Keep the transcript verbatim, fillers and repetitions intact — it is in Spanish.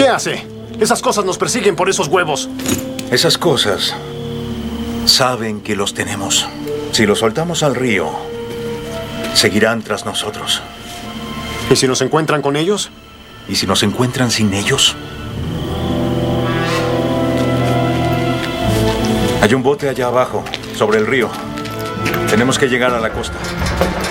¿Qué hace? Esas cosas nos persiguen por esos huevos. Esas cosas saben que los tenemos. Si los soltamos al río, seguirán tras nosotros. ¿Y si nos encuentran con ellos? ¿Y si nos encuentran sin ellos? Hay un bote allá abajo, sobre el río. Tenemos que llegar a la costa.